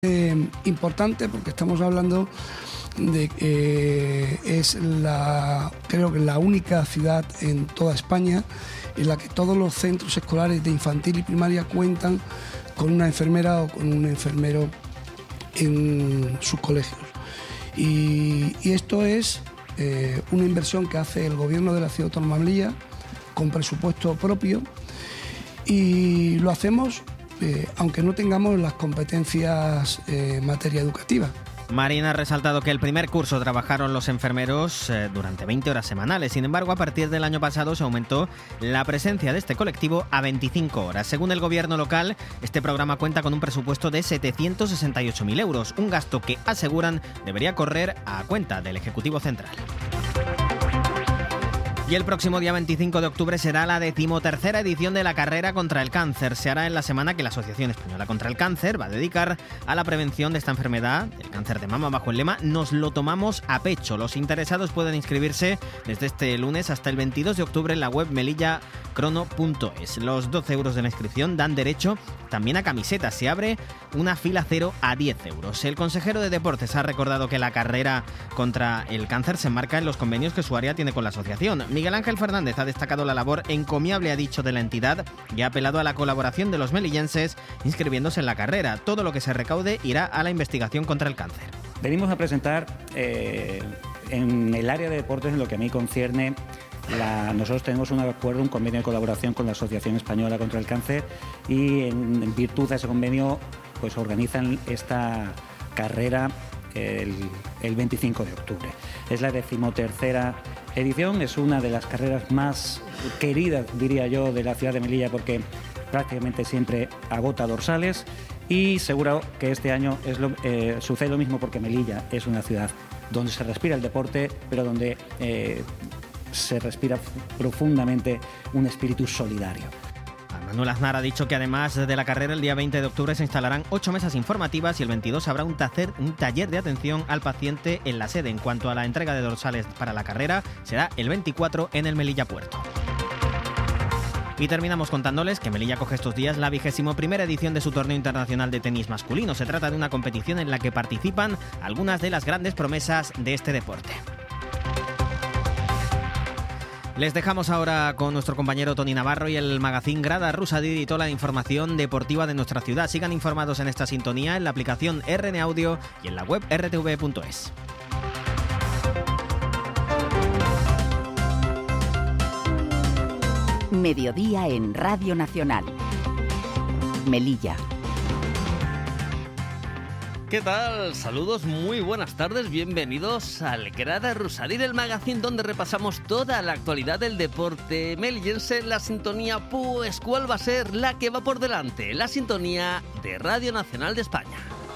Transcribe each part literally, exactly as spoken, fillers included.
Eh, importante porque estamos hablando de que eh, es la, creo que la única ciudad en toda España en la que todos los centros escolares de infantil y primaria cuentan con una enfermera o con un enfermero en sus colegios. Y, y esto es eh, una inversión que hace el Gobierno de la Ciudad Autónoma de Melilla con presupuesto propio, y lo hacemos Eh, aunque no tengamos las competencias eh, en materia educativa. Marina ha resaltado que el primer curso trabajaron los enfermeros eh, durante veinte horas semanales. Sin embargo, a partir del año pasado se aumentó la presencia de este colectivo a veinticinco horas. Según el gobierno local, este programa cuenta con un presupuesto de setecientos sesenta y ocho mil euros, un gasto que aseguran debería correr a cuenta del Ejecutivo Central. Y el próximo día veinticinco de octubre será la decimotercera edición de la carrera contra el cáncer. Se hará en la semana que la Asociación Española contra el Cáncer va a dedicar a la prevención de esta enfermedad, el cáncer de mama, bajo el lema "Nos lo tomamos a pecho". Los interesados pueden inscribirse desde este lunes hasta el veintidós de octubre en la web melilla crono punto es. Los doce euros de la inscripción dan derecho también a camisetas. Se abre una fila cero a diez euros. El consejero de Deportes ha recordado que la carrera contra el cáncer se enmarca en los convenios que su área tiene con la asociación. Miguel Ángel Fernández ha destacado la labor encomiable, ha dicho, de la entidad y ha apelado a la colaboración de los melillenses inscribiéndose en la carrera. Todo lo que se recaude irá a la investigación contra el cáncer. Venimos a presentar eh, en el área de deportes, en lo que a mí concierne, La, nosotros tenemos un acuerdo, un convenio de colaboración con la Asociación Española contra el Cáncer, y en, en virtud de ese convenio pues organizan esta carrera el, el veinticinco de octubre. Es la decimotercera edición, es una de las carreras más queridas, diría yo, de la ciudad de Melilla, porque prácticamente siempre agota dorsales, y seguro que este año es lo, eh, sucede lo mismo, porque Melilla es una ciudad donde se respira el deporte, pero donde eh, se respira profundamente un espíritu solidario. Manuel Aznar ha dicho que además de la carrera, el día veinte de octubre se instalarán ocho mesas informativas y el veintidós habrá un, tacer, un taller de atención al paciente en la sede. En cuanto a la entrega de dorsales para la carrera, será el veinticuatro en el Melilla Puerto. Y terminamos contándoles que Melilla coge estos días la vigésimo primera edición de su torneo internacional de tenis masculino. Se trata de una competición en la que participan algunas de las grandes promesas de este deporte. Les dejamos ahora con nuestro compañero Toni Navarro y el magazín Grada Rusadir y toda la información deportiva de nuestra ciudad. Sigan informados en esta sintonía, en la aplicación R N Audio y en la web r t v punto es. Mediodía en Radio Nacional. Melilla. ¿Qué tal? Saludos, muy buenas tardes, bienvenidos al Grada Rusadir, el magazine donde repasamos toda la actualidad del deporte melillense en la sintonía. Pues, ¿cuál va a ser la que va por delante? La sintonía de Radio Nacional de España.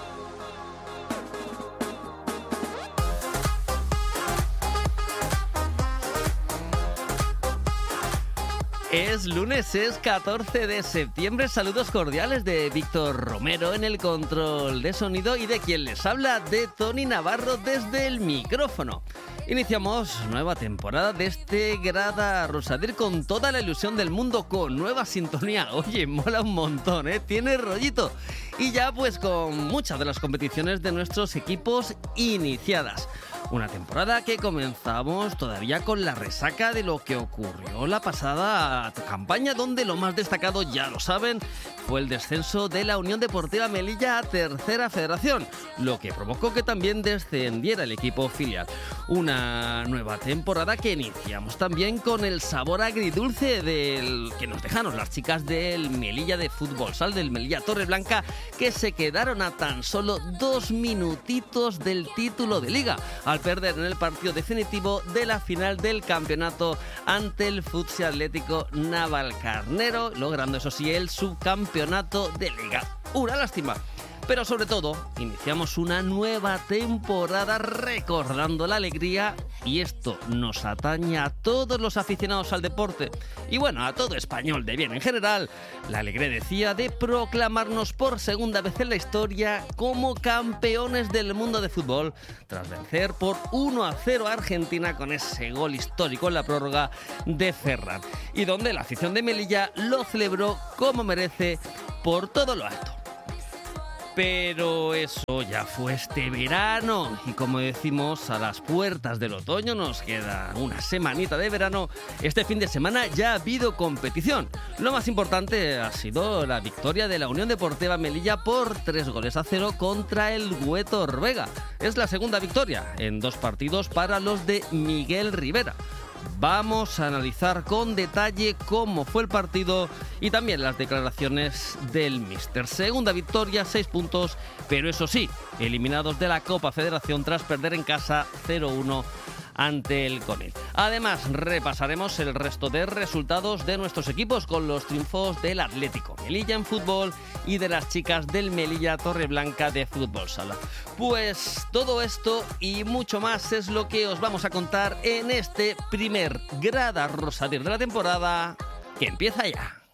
Es lunes, es catorce de septiembre. Saludos cordiales de Víctor Romero en el control de sonido y de quien les habla, de Toni Navarro desde el micrófono. Iniciamos nueva temporada de este Grada Rusadir con toda la ilusión del mundo, con nueva sintonía. Oye, mola un montón, ¿eh? Tiene rollito. Y ya pues con muchas de las competiciones de nuestros equipos iniciadas. Una temporada que comenzamos todavía con la resaca de lo que ocurrió la pasada campaña, donde lo más destacado, ya lo saben, fue el descenso de la Unión Deportiva Melilla a Tercera Federación, lo que provocó que también descendiera el equipo filial. Una nueva temporada que iniciamos también con el sabor agridulce del que nos dejaron las chicas del Melilla de Fútbol Sal, del Melilla Torreblanca, que se quedaron a tan solo dos minutitos del título de liga, al perder en el partido definitivo de la final del campeonato ante el Futsi Atlético Navalcarnero, logrando eso sí el subcampeonato de liga. Una lástima. Pero sobre todo, iniciamos una nueva temporada recordando la alegría, y esto nos atañe a todos los aficionados al deporte y bueno, a todo español de bien en general. La alegría, decía, de proclamarnos por segunda vez en la historia como campeones del mundo de fútbol, tras vencer por uno a cero a Argentina con ese gol histórico en la prórroga de Ferran, y donde la afición de Melilla lo celebró como merece por todo lo alto. Pero eso ya fue este verano y como decimos, a las puertas del otoño nos queda una semanita de verano. Este fin de semana ya ha habido competición. Lo más importante ha sido la victoria de la Unión Deportiva Melilla por tres goles a cero contra el Huetor Vega. Es la segunda victoria en dos partidos para los de Miguel Rivera. Vamos a analizar con detalle cómo fue el partido y también las declaraciones del míster. Segunda victoria, seis puntos, pero eso sí, eliminados de la Copa Federación tras perder en casa cero uno ante el Conil. Además, repasaremos el resto de resultados de nuestros equipos con los triunfos del Atlético Melilla en fútbol y de las chicas del Melilla Torreblanca de fútbol sala. Pues todo esto y mucho más es lo que os vamos a contar en este primer Grada Rosadir de la temporada, que empieza ya.